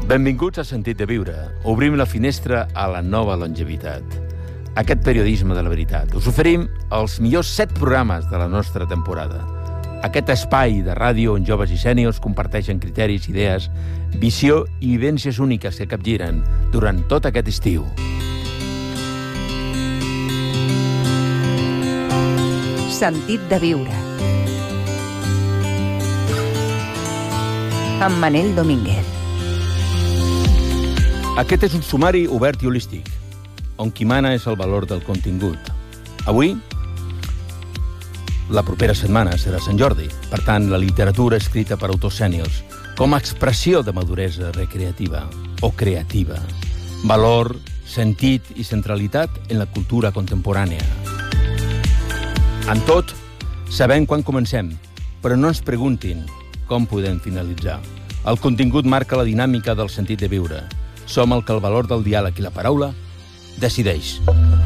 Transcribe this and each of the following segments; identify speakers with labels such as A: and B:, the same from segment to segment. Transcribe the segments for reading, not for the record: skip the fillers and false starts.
A: Benvinguts a Sentit de Viure. Obrim la finestra a la nova longevitat. Aquest periodisme de la veritat. Us oferim els millors 7 programes de la nostra temporada. Aquest espai de ràdio on joves i sèniors comparteixen criteris, idees, visió i vivències úniques que capgiren durant tot aquest estiu.
B: Sentit de Viure. Amb Manel Domínguez.
A: Aquest és un sumari obert i holístic, on qui mana és el valor del contingut. Avui, la propera setmana serà Sant Jordi. Per tant, la literatura escrita per autors sèniors com a expressió de maduresa recreativa o creativa, valor, sentit i centralitat en la cultura contemporània. En tot, sabem quan comencem, però no ens preguntin com podem finalitzar. El contingut marca la dinàmica del sentit de viure. Som el que el valor del diàleg i la paraula decideix.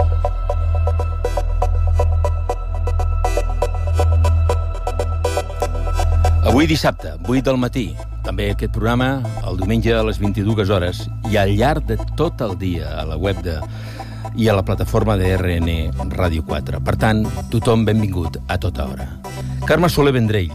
A: Avui dissabte, 8 del matí, també aquest programa, el diumenge a les 22 hores, i al llarg de tot el dia a la web i a la plataforma de RN Ràdio 4. Per tant, tothom benvingut a tota hora. Carme Soler Vendrell,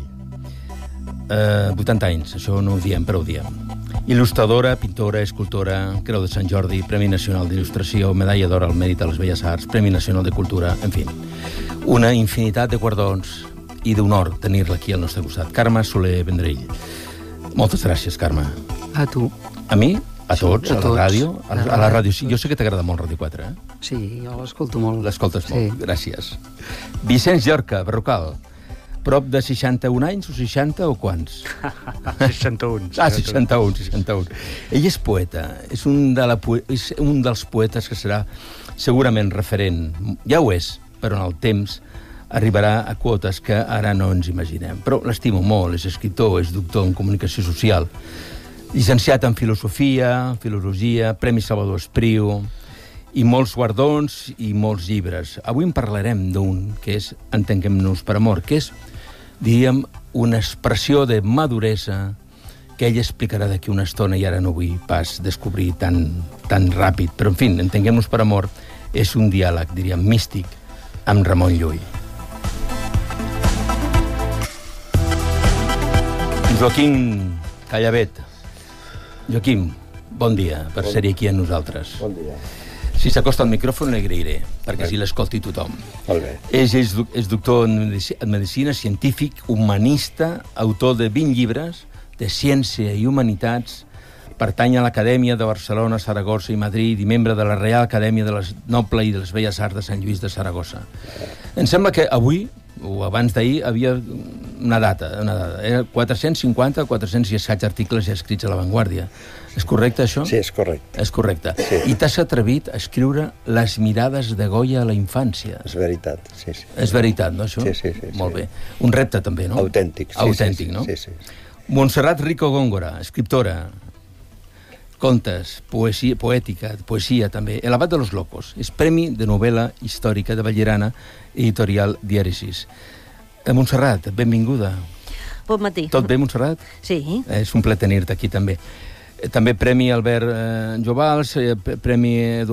A: 80 anys, això no ho diem, però ho diem. Il·lustradora, pintora, escultora, Creu de Sant Jordi, Premi Nacional d'Il·lustració, Medalla d'Or al Mèrit a les Belles Arts, Premi Nacional de Cultura, en fi, una infinitat de guardons i d'honor tenir-la aquí al nostre costat. Carme Soler Vendrell. Moltes gràcies, Carme.
C: A tu.
A: A mi? A tots?
C: Sí,
A: a la ràdio? A la ràdio, sí. Jo sé que t'agrada molt Ràdio 4, eh?
C: Sí, jo l'escolto molt.
A: L'escoltes molt, gràcies. Vicenç Llorca, Berrocal. Prop de 61 anys, o 60, o quants?
D: 61.
A: 61. Ell és poeta, és un dels poetes que serà segurament referent. Ja ho és, però en el temps arribarà a quotes que ara no ens imaginem. Però l'estimo molt, és escriptor, és doctor en comunicació social, llicenciat en filosofia, Premi Salvador Espriu, i molts guardons i molts llibres. Avui en parlarem d'un, que és Entenguem-nos per amor, que és, diríem, una expressió de maduresa que ell explicarà d'aquí una estona i ara no vull pas descobrir tan ràpid. Però, en fi, Entenguem-nos per amor és un diàleg, diríem, místic amb Ramon Llull. Joaquim Callavet. Joaquim, bon dia per ser aquí amb nosaltres.
E: Bon dia.
A: Si s'acosta al micròfon li agrairé, perquè si l'escolti tothom.
E: Molt bé.
A: És doctor en medicina, científic, humanista, autor de 20 llibres de ciència i humanitats, pertany a l'Acadèmia de Barcelona, Saragossa i Madrid i membre de la Real Acadèmia de les Noble i de les Belles Arts de Sant Lluís de Saragossa. Em sembla que avui, o abans d'ahir, havia una data. Era 450 o 400 i escaig articles ja escrits a La Vanguardia. És correcte, això?
E: Sí, és correcte.
A: És correcte.
E: Sí.
A: I t'has atrevit a escriure Les mirades de Goya a la infància.
E: És veritat, sí.
A: És veritat, no, això?
E: Sí.
A: Molt bé. Un repte, també, no?
E: Autèntic, sí.
A: Autèntic, no?
E: Sí.
A: Montserrat Rico Góngora, escriptora, contes, poètica, poesia, també. El abat de los locos. És Premi de Novel·la Històrica de Ballerana, editorial Diàresis. Montserrat, benvinguda.
F: Bon matí.
A: Tot bé, Montserrat?
F: Sí.
A: És un plaer tenir-te aquí, també. També Premi Albert Jovals, Premi Eduard